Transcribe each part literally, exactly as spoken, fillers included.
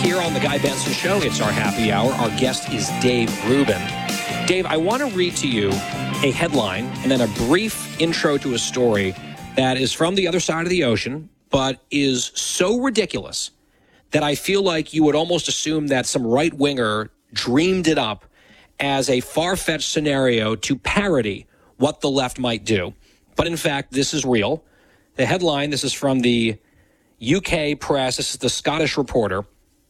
here on The Guy Benson Show. It's our happy hour. Our guest is Dave Rubin. Dave, I want to read to you a headline and then a brief intro to a story that is from the other side of the ocean, but is so ridiculous that I feel like you would almost assume that some right-winger dreamed it up as a far-fetched scenario to parody what the left might do. But in fact, this is real. The headline, this is from the U K press, this is the Scottish Reporter.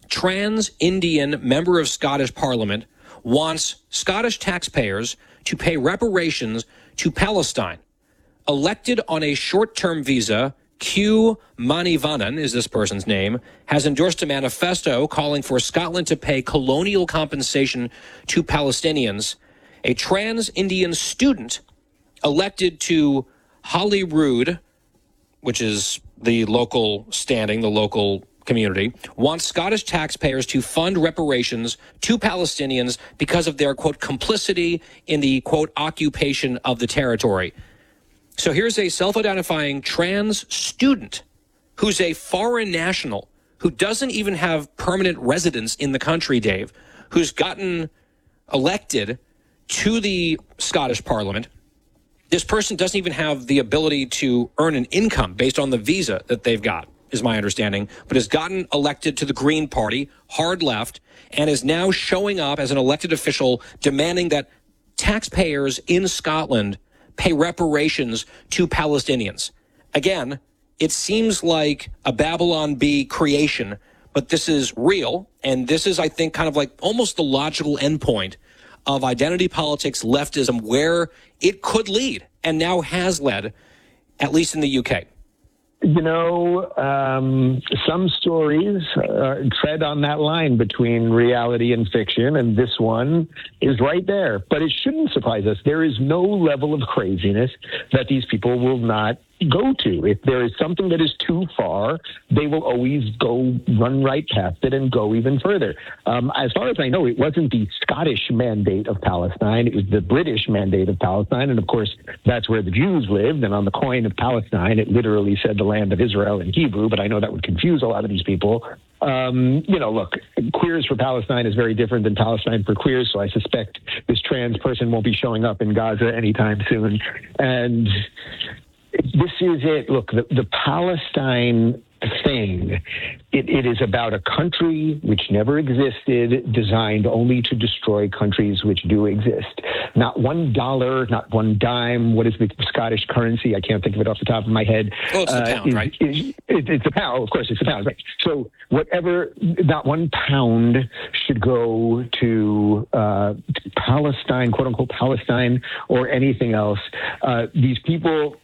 Trans Indian member of Scottish Parliament wants Scottish taxpayers to pay reparations to Palestine. Elected on a short-term visa, Q Manivannan is this person's name, has endorsed a manifesto calling for Scotland to pay colonial compensation to Palestinians. A trans Indian student elected to Holyrood, which is the local standing, the local community, wants Scottish taxpayers to fund reparations to Palestinians because of their, quote, complicity in the, quote, occupation of the territory. So here's a self-identifying trans student who's a foreign national who doesn't even have permanent residence in the country, Dave, who's gotten elected to the Scottish Parliament. This person doesn't even have the ability to earn an income based on the visa that they've got, is my understanding, but has gotten elected to the Green Party, hard left, and is now showing up as an elected official demanding that taxpayers in Scotland pay reparations to Palestinians. Again, it seems like a Babylon Bee creation, but this is real, and this is, I think, kind of like almost the logical endpoint of identity politics, leftism, where it could lead, and now has led, at least in the U K. You know, um, some stories uh, tread on that line between reality and fiction, and this one is right there. But it shouldn't surprise us. There is no level of craziness that these people will not go to. If there is something that is too far, they will always go run right past it and go even further. Um, as far as I know, it wasn't the Scottish mandate of Palestine. It was the British mandate of Palestine. And of course, that's where the Jews lived. And on the coin of Palestine, it literally said the land of Israel in Hebrew. But I know that would confuse a lot of these people. Um, you know, look, queers for Palestine is very different than Palestine for queers. So I suspect this trans person won't be showing up in Gaza anytime soon. And this is it. Look, the, the Palestine thing, it, it is about a country which never existed, designed only to destroy countries which do exist. Not one dollar, not one dime. What is the Scottish currency? I can't think of it off the top of my head. Oh, it's the uh, pound, is, right? Is, it, it's a pound. Of course, it's a pound, right? So whatever, not one pound should go to, uh, to Palestine, quote unquote Palestine, or anything else. Uh, these people